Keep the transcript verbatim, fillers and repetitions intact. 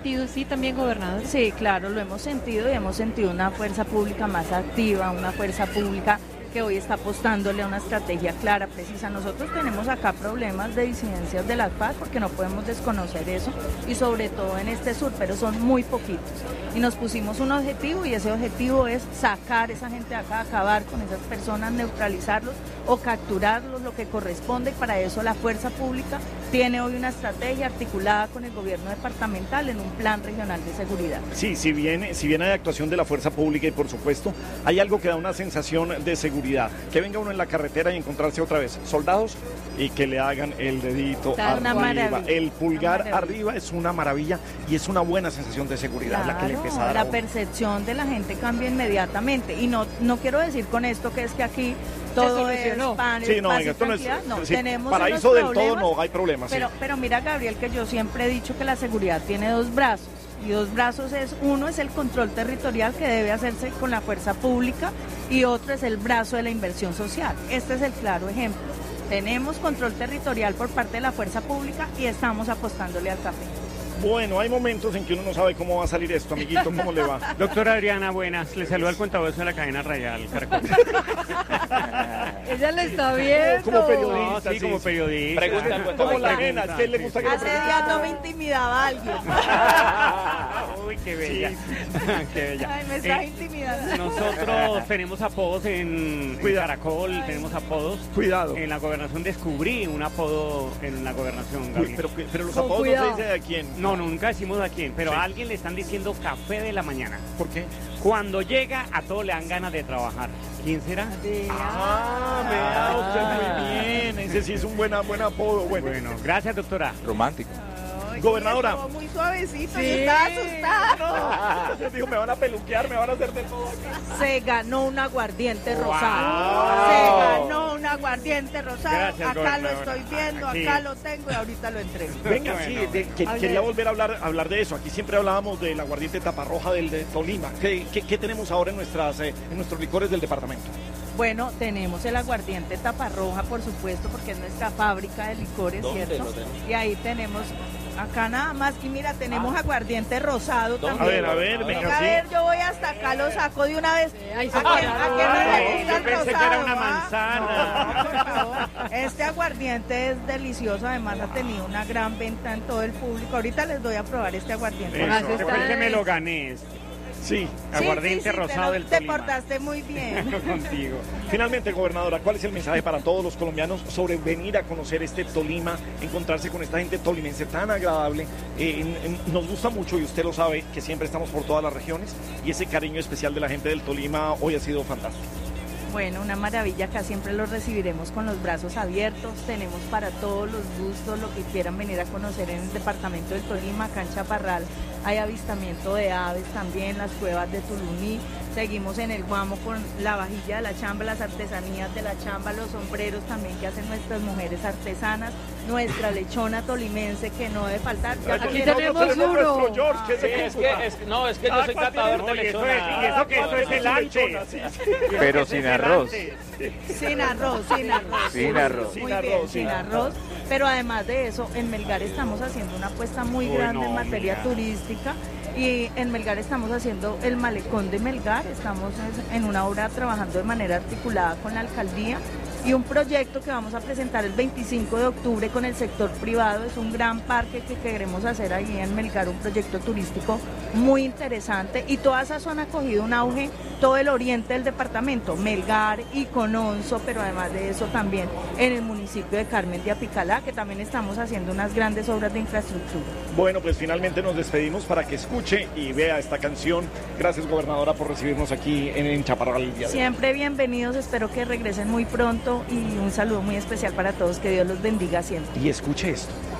sentido sí también, gobernador? Sí, claro, lo hemos sentido y hemos sentido una fuerza pública más activa, una fuerza pública que hoy está apostándole a una estrategia clara, precisa. Nosotros tenemos acá problemas de disidencias de las F A R C porque no podemos desconocer eso y sobre todo en este sur, pero son muy poquitos. Y nos pusimos un objetivo y ese objetivo es sacar esa gente de acá, acabar con esas personas, neutralizarlos o capturarlos, lo que corresponde, y para eso la fuerza pública tiene hoy una estrategia articulada con el gobierno departamental en un plan regional de seguridad. Sí, si bien, si bien hay actuación de la fuerza pública y por supuesto hay algo que da una sensación de seguridad, que venga uno en la carretera y encontrarse otra vez soldados y que le hagan el dedito Está arriba, el pulgar arriba es una maravilla y es una buena sensación de seguridad. Claro, la que le empieza a dar la a uno. Percepción de la gente cambia inmediatamente y no, no quiero decir con esto que es que aquí todo es pan, sí, no, paz venga, y esto no es, tranquilidad. No, sí, tenemos paraíso del problemas, todo no hay problema. Pero, sí. pero mira, Gabriel, que yo siempre he dicho que la seguridad tiene dos brazos. Y dos brazos es, uno es el control territorial que debe hacerse con la fuerza pública y otro es el brazo de la inversión social. Este es el claro ejemplo. Tenemos control territorial por parte de la fuerza pública y estamos apostándole al café. Bueno, hay momentos en que uno no sabe cómo va a salir esto, amiguito, ¿cómo le va? Doctora Adriana, buenas. Le saluda el cuentabueso de la cadena radial Caracol. Ella le está viendo. Como periodista, No, sí, sí, como sí. periodista. Pregunta, pues, Como la Pregunta, nena, es que le gusta que le Hace días no me intimidaba a alguien. Uy, qué bella. Qué bella. Ay, me está Eh, intimidando. Nosotros tenemos apodos en, en Cuidado. Caracol, tenemos apodos. Cuidado. En la gobernación descubrí un apodo en la gobernación, Uy, Gabriel. pero, pero los Con apodos cuidado. no se dice a quién. No, nunca decimos a quién, pero Sí. a alguien le están diciendo café de la mañana. ¿Por qué? Cuando llega, a todos le dan ganas de trabajar. ¿Quién será? Ah, vea usted muy bien. Ese sí es un buen, buen apodo. Bueno, Bueno, gracias, doctora. Romántico. Ay, Gobernadora. estuvo muy suavecito, Sí. yo estaba asustada. yo digo, me van a peluquear, me van a hacer de todo aquí. Se ganó un aguardiente Wow. rosado. Se ganó un aguardiente rosado. Gracias, acá lo gobernadora. estoy viendo, Sí. acá lo tengo y ahorita lo entrego. Venga, Bueno. sí, de- que- A ver. quería volver a hablar, a hablar de eso. Aquí siempre hablábamos del aguardiente taparroja del de Tolima. ¿Qué, qué, qué tenemos ahora en, nuestras, eh, en nuestros licores del departamento? Bueno, tenemos el aguardiente taparroja, por supuesto, porque es nuestra fábrica de licores, ¿Dónde ¿cierto? lo tenemos? Y ahí tenemos, acá nada más, y mira, tenemos aguardiente rosado ¿Dónde? A también. ver, a ver, A ver, venga, A sí. ver, yo voy hasta acá, lo saco de una vez. ahí ¿A se quién, a pararon. quién no le Ay, gusta yo el pensé que rosado, era una ah? manzana. No, por favor. Este aguardiente es delicioso, además ha tenido una gran venta en todo el público. Ahorita les doy a probar este aguardiente. Eso, Gracias, fue el que está- me lo gané. este. Sí. Sí, Aguardiente sí, sí, rosado pero del te Tolima. portaste muy bien. Contigo. Finalmente, gobernadora, ¿cuál es el mensaje para todos los colombianos sobre venir a conocer este Tolima, encontrarse con esta gente tolimense tan agradable? Eh, en- en- nos gusta mucho, y usted lo sabe, que siempre estamos por todas las regiones, y ese cariño especial de la gente del Tolima hoy ha sido fantástico. Bueno, una maravilla, acá siempre los recibiremos con los brazos abiertos, tenemos para todos los gustos, lo que quieran venir a conocer en el departamento del Tolima, acá en Chaparral, hay avistamiento de aves también, las cuevas de Tuluní, seguimos en el Guamo con la vajilla de la chamba, las artesanías de la chamba, los sombreros también que hacen nuestras mujeres artesanas, nuestra lechona tolimense que no debe faltar. Ya Aquí que- tenemos uno. nuestro George, que Sí, se es que, es, no, es que yo soy catador No, de y eso lechona. es- y eso que eso es el ante. Pero sin arroz. Sin arroz, sin arroz. Sin arroz. Muy Sin bien, arroz, sin sin arroz. Pero además de eso, en Melgar estamos haciendo una apuesta muy Uy, grande no, en materia mira. turística. Y en Melgar estamos haciendo el malecón de Melgar, estamos en una obra trabajando de manera articulada con la alcaldía y un proyecto que vamos a presentar el veinticinco de octubre con el sector privado. Es un gran parque que queremos hacer ahí en Melgar, un proyecto turístico muy interesante y toda esa zona ha cogido un auge, todo el oriente del departamento, Melgar y Cononso, pero además de eso también en el municipio de Carmen de Apicalá, que también estamos haciendo unas grandes obras de infraestructura. Bueno, pues finalmente nos despedimos para que escuche y vea esta canción. Gracias, gobernadora, por recibirnos aquí en, en Chaparral el día de hoy. Siempre bienvenidos, espero que regresen muy pronto y un saludo muy especial para todos, que Dios los bendiga siempre. Y escuche esto.